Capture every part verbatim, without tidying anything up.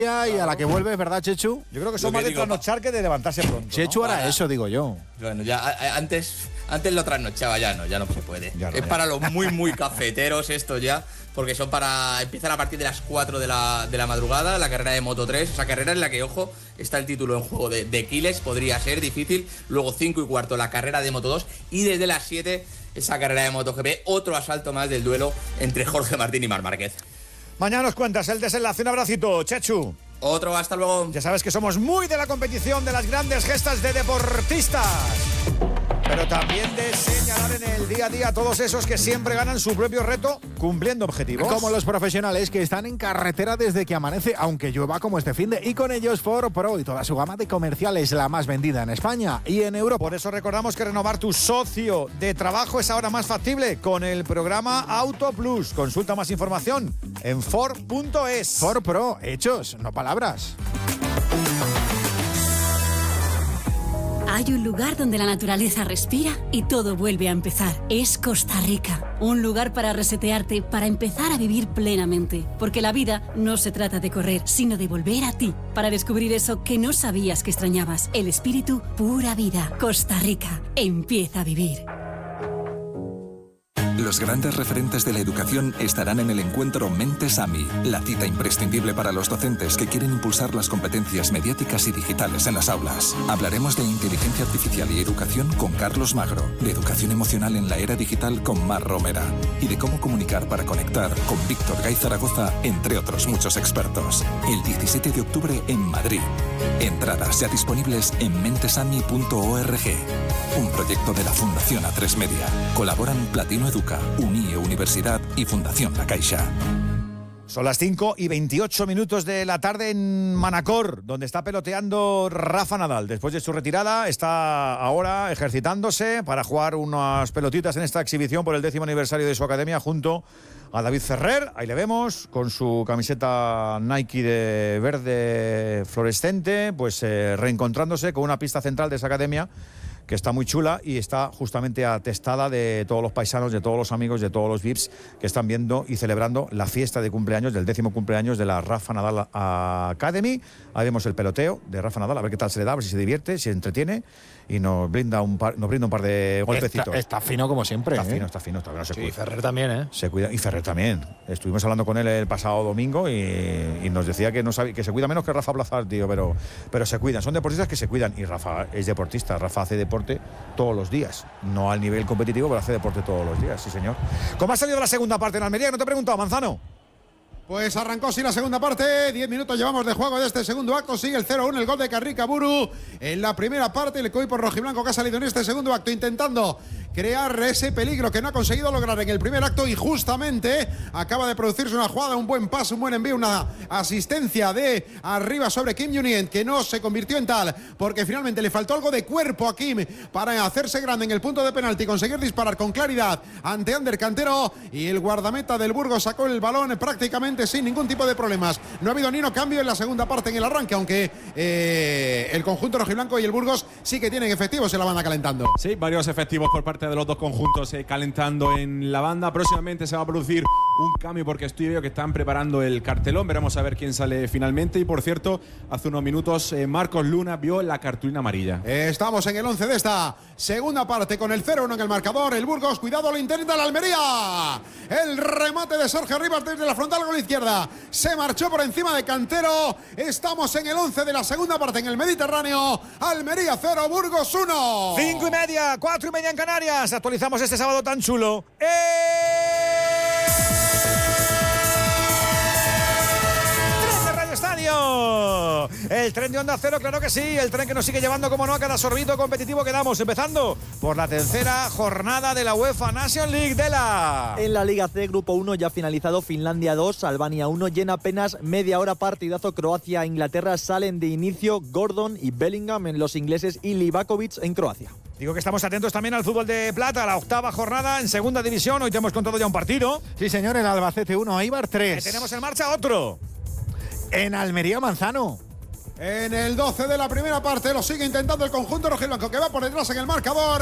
y a la que vuelve, ¿verdad, Chechu? Yo creo que son más de trasnochar que de levantarse pronto. Chechu hará eso, digo yo. Bueno, ya a, antes, antes lo trasnochaba, ya no, ya no se puede. Ya no, es ya. para los muy, muy cafeteros esto ya, porque son para empezar a partir de las cuatro de la, de la madrugada, la carrera de Moto tres, esa carrera en la que, ojo, está el título en juego de, de Quiles, podría ser difícil, luego cinco y cuarto la carrera de Moto dos y desde las siete esa carrera de MotoGP, otro asalto más del duelo entre Jorge Martín y Marc Márquez. Mañana nos cuentas el desenlace. Un abracito, Chechu. Otro, hasta luego. Ya sabes que somos muy de la competición, de las grandes gestas de deportistas, pero también de señalar en el día a día a todos esos que siempre ganan su propio reto cumpliendo objetivos. Como los profesionales que están en carretera desde que amanece, aunque llueva como este finde. Y con ellos Ford Pro y toda su gama de comerciales, la más vendida en España y en Europa. Por eso recordamos que renovar tu socio de trabajo es ahora más factible con el programa Auto Plus. Consulta más información en Ford punto es. Ford Pro, hechos, no palabras. Hay un lugar donde la naturaleza respira y todo vuelve a empezar. Es Costa Rica. Un lugar para resetearte, para empezar a vivir plenamente. Porque la vida no se trata de correr, sino de volver a ti. Para descubrir eso que no sabías que extrañabas. El espíritu pura vida. Costa Rica. Empieza a vivir. Los grandes referentes de la educación estarán en el encuentro Mentes AMI, la cita imprescindible para los docentes que quieren impulsar las competencias mediáticas y digitales en las aulas. Hablaremos de inteligencia artificial y educación con Carlos Magro, de educación emocional en la era digital con Mar Romera y de cómo comunicar para conectar con Víctor Gay Zaragoza, entre otros muchos expertos. El diecisiete de octubre en Madrid. Entradas ya disponibles en mentesami punto org. Un proyecto de la Fundación A tres Media. Colaboran Platino Educa, Unie Universidad y Fundación La Caixa. Son las cinco y veintiocho minutos de la tarde en Manacor, donde está peloteando Rafa Nadal. Después de su retirada, está ahora ejercitándose para jugar unas pelotitas en esta exhibición por el décimo aniversario de su academia junto a David Ferrer. Ahí le vemos con su camiseta Nike de verde fluorescente, pues eh, reencontrándose con una pista central de esa academia que está muy chula y está justamente atestada de todos los paisanos, de todos los amigos, de todos los V I Ps que están viendo y celebrando la fiesta de cumpleaños, del décimo cumpleaños de la Rafa Nadal Academy. Ahí vemos el peloteo de Rafa Nadal, a ver qué tal se le da, a ver si se divierte, si se entretiene y nos brinda un par, nos brinda un par de golpecitos. Está, está fino como siempre. Está ¿eh? fino, está fino, está fino. Se Sí, cuida. Ferrer también, ¿eh? Se cuida, y Ferrer también. Estuvimos hablando con él el pasado domingo y, y nos decía que no sabe, que se cuida menos que Rafa Blazar, tío, pero, pero se cuidan. Son deportistas que se cuidan y Rafa es deportista. Rafa hace deporte todos los días. No al nivel competitivo, pero hace deporte todos los días, sí señor. ¿Cómo ha salido la segunda parte en Almería? No te he preguntado, Manzano. Pues arrancó sí la segunda parte, diez minutos llevamos de juego de este segundo acto, sigue el cero uno, el gol de Carrica Buru en la primera parte, el equipo rojiblanco que ha salido en este segundo acto intentando crear ese peligro que no ha conseguido lograr en el primer acto y justamente acaba de producirse una jugada, un buen paso, un buen envío, una asistencia de arriba sobre Kim Junien que no se convirtió en tal porque finalmente le faltó algo de cuerpo a Kim para hacerse grande en el punto de penalti y conseguir disparar con claridad ante Ander Cantero y el guardameta del Burgos sacó el balón prácticamente sin ningún tipo de problemas. No ha habido ni uno cambio en la segunda parte en el arranque, aunque eh, el conjunto rojiblanco y el Burgos sí que tienen efectivos en la banda calentando. Sí, varios efectivos por parte de los dos conjuntos eh, calentando en la banda. Próximamente se va a producir un cambio porque estoy viendo que están preparando el cartelón. Veremos a ver quién sale finalmente. Y por cierto, hace unos minutos eh, Marcos Luna vio la cartulina amarilla. Estamos en el once de esta segunda parte con el cero uno en el marcador. El Burgos, cuidado, lo intenta la Almería. El remate de Sergio Rivas desde la frontal con la izquierda. Se marchó por encima de Cantero. Estamos en el once de la segunda parte en el Mediterráneo. Almería cero, Burgos uno. Cinco y media, cuatro y media en Canarias. Actualizamos este sábado tan chulo. ¡Eh! ¡Tren de Radio Estadio! El tren de Onda Cero, claro que sí. El tren que nos sigue llevando, como no, a cada sorbito competitivo que damos. Empezando por la tercera jornada de la UEFA Nation League de la... En la Liga C, Grupo uno ya finalizado, Finlandia dos, Albania uno, llena apenas media hora partidazo. Croacia e Inglaterra salen de inicio, Gordon y Bellingham en los ingleses y Livakovic en Croacia. Digo que estamos atentos también al fútbol de plata, la octava jornada en segunda división. Hoy te hemos contado ya un partido. Sí, señor, el Albacete uno, Eibar tres. Que tenemos en marcha otro. En Almería Manzano. En el doce de la primera parte lo sigue intentando el conjunto rojiblanco que va por detrás en el marcador.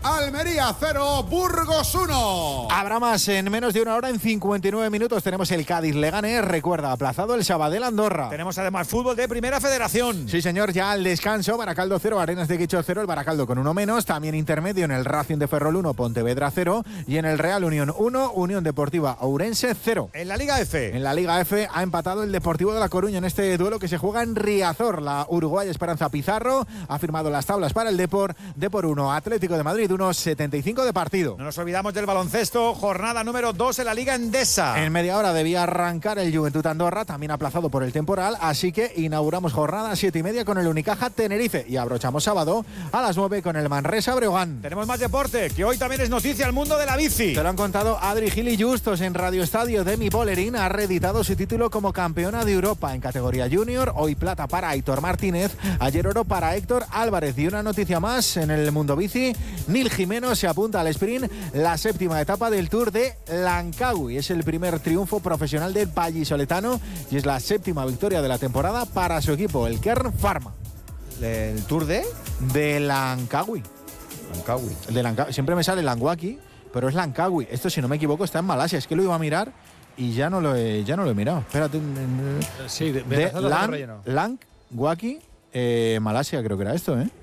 Almería cero, Burgos uno. Habrá más en menos de una hora, en cincuenta y nueve minutos tenemos el Cádiz-Leganés, recuerda, aplazado el Sabadell-Andorra. Tenemos además fútbol de Primera Federación. Sí, señor, ya al descanso, Baracaldo cero, Arenas de Guicho cero, el Baracaldo con uno menos, también intermedio en el Racing de Ferrol uno, Pontevedra cero y en el Real Unión uno, Unión Deportiva Ourense cero. En la Liga F. En la Liga F ha empatado el Deportivo de La Coruña en este duelo que se juega en Riazor. La uruguaya Esperanza Pizarro ha firmado las tablas para el Depor, Depor uno, Atlético de Madrid uno, setenta y cinco de partido. No nos olvidamos del baloncesto, jornada número dos en la Liga Endesa. En media hora debía arrancar el Juventud Andorra, también aplazado por el temporal, así que inauguramos jornada a siete y media con el Unicaja Tenerife y abrochamos sábado a las nueve con el Manresa Breogán. Tenemos más deporte, que hoy también es noticia al mundo de la bici. Te lo han contado Adri Gil y Justos en Radio Estadio. Demi Bollerin ha reeditado su título como campeona de Europa en categoría junior, hoy plata para Aitor Martínez, ayer oro para Héctor Álvarez. Y una noticia más en el mundo bici, Nil Jimeno se apunta al sprint, la séptima etapa del Tour de Langkawi. Es el primer triunfo profesional del vallisoletano y es la séptima victoria de la temporada para su equipo, el Kern Pharma. ¿El Tour de? De Langkawi. Langkawi. De Langkawi. Siempre me sale Langwaki, pero es Langkawi. Esto, si no me equivoco, está en Malasia. Es que lo iba a mirar y ya no lo he, ya no lo he mirado. Espérate. Sí, de, de Lang, Langwaki, eh, Malasia creo que era esto, ¿eh?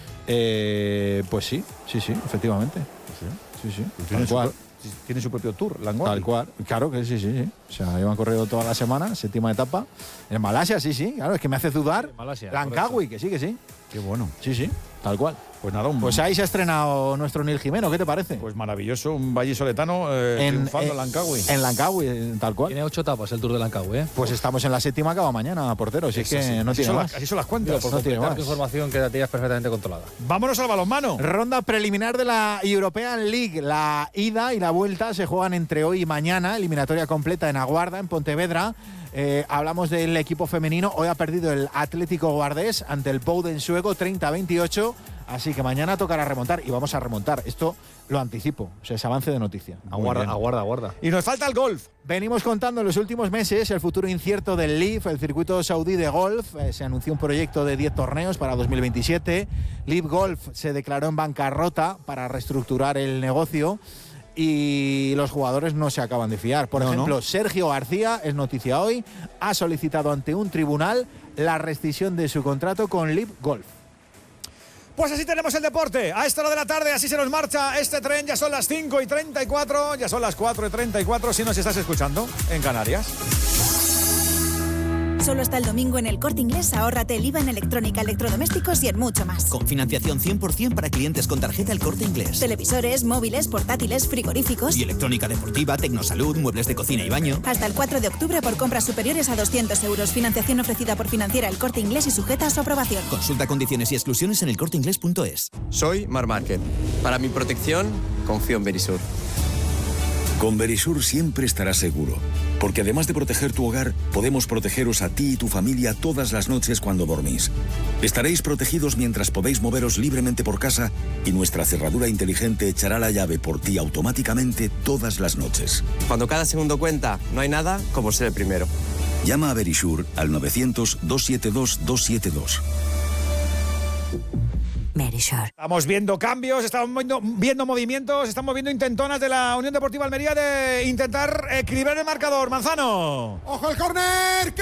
Eh, pues sí, sí, sí, efectivamente. Sí, sí. Tiene, tal su, cual. tiene su propio tour, Langwaki. Tal cual. Claro que sí, sí, sí. O sea, iban corriendo toda la semana, séptima etapa. En Malasia, sí, sí. Claro, es que me hace dudar. Malasia, Langkawi, que sí, que sí. Qué bueno. Sí, sí, tal cual. Pues nada, un... Pues ahí se ha estrenado nuestro Nil Jimeno, ¿qué te parece? Pues maravilloso, un vallisoletano eh, en, triunfando eh, en Langkawi. En Langkawi, tal cual. Tiene ocho etapas el Tour de Langkawi, ¿eh? Pues estamos en la séptima, acaba mañana, portero. Si es que sí. no así tiene son más. Las, así son las cuentas. Digo, por no tiene completar más. tu información que la tienes perfectamente controlada. Vámonos al balonmano. Ronda preliminar de la European League. La ida y la vuelta se juegan entre hoy y mañana. Eliminatoria completa en Aguarda, en Pontevedra. Eh, hablamos del equipo femenino. Hoy ha perdido el Atlético Guardés ante el Bouden sueco treinta a veintiocho. Así que mañana tocará remontar y vamos a remontar. Esto lo anticipo. O sea, es avance de noticia. Aguarda, aguarda, aguarda. Y nos falta el golf. Venimos contando en los últimos meses el futuro incierto del L I V, el circuito saudí de golf. Eh, se anunció un proyecto de diez torneos para dos mil veintisiete. L I V Golf se declaró en bancarrota para reestructurar el negocio. Y los jugadores no se acaban de fiar. Por no, ejemplo, no. Sergio García, es noticia hoy, ha solicitado ante un tribunal la rescisión de su contrato con L I V Golf. Pues así tenemos el deporte. A esta hora de la tarde, así se nos marcha este tren. Ya son las cinco y treinta y cuatro, ya son las cuatro y treinta y cuatro si nos estás escuchando en Canarias. Solo hasta el domingo en el Corte Inglés, ahórrate el I V A en electrónica, electrodomésticos y en mucho más. Con financiación cien por ciento para clientes con tarjeta El Corte Inglés. Televisores, móviles, portátiles, frigoríficos. Y electrónica deportiva, tecnosalud, muebles de cocina y baño. Hasta el cuatro de octubre por compras superiores a doscientos euros. Financiación ofrecida por Financiera El Corte Inglés y sujeta a su aprobación. Consulta condiciones y exclusiones en el corte inglés punto es. Soy Mar Márquez. Para mi protección, confío en Verisur. Con Verisur siempre estarás seguro, porque además de proteger tu hogar, podemos protegeros a ti y tu familia todas las noches cuando dormís. Estaréis protegidos mientras podéis moveros libremente por casa y nuestra cerradura inteligente echará la llave por ti automáticamente todas las noches. Cuando cada segundo cuenta, no hay nada como ser el primero. Llama a Verisur al novecientos, doscientos setenta y dos, doscientos setenta y dos. Verisur. Estamos viendo cambios, estamos viendo, viendo movimientos, estamos viendo intentonas de la Unión Deportiva Almería de intentar equilibrar el marcador. Manzano. ¡Ojo el córner!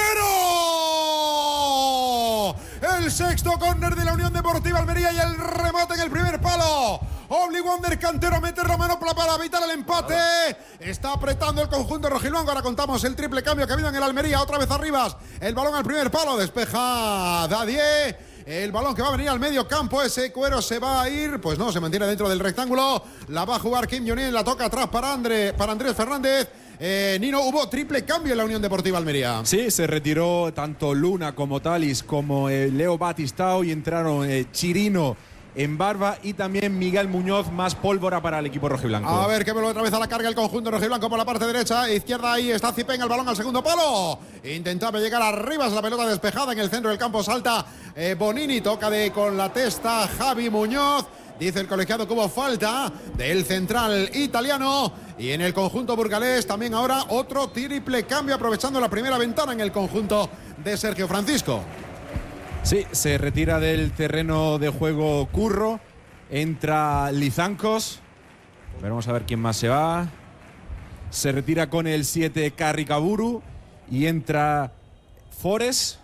¡Cantero! El sexto córner de la Unión Deportiva Almería y el remate en el primer palo. Obligó Ander Cantero a meter la manopla para evitar el empate. Está apretando el conjunto rojiblanco. Ahora contamos el triple cambio que ha habido en el Almería. Otra vez arriba. El balón al primer palo. Despeja Dadier. El balón que va a venir al medio campo, ese cuero se va a ir, pues no, se mantiene dentro del rectángulo, la va a jugar Kim Jong-un, la toca atrás para, André, para Andrés Fernández. Eh, Nino, hubo triple cambio en la Unión Deportiva Almería. Sí, se retiró tanto Luna como Talis como eh, Leo Batistao y entraron eh, Chirino en barba y también Miguel Muñoz, más pólvora para el equipo rojiblanco. A ver, que vuelve otra vez a la carga el conjunto rojiblanco por la parte derecha, izquierda, ahí está Zipen, el balón al segundo palo. Intentaba llegar arriba, es la pelota despejada en el centro del campo, salta eh, Bonini, toca de con la testa Javi Muñoz. Dice el colegiado que hubo falta del central italiano. Y en el conjunto burgalés también ahora otro triple cambio, aprovechando la primera ventana en el conjunto de Sergio Francisco. Sí, se retira del terreno de juego Curro. Entra Lizancos. Veremos a ver quién más se va. Se retira con el siete Carricaburu. Y entra Forest.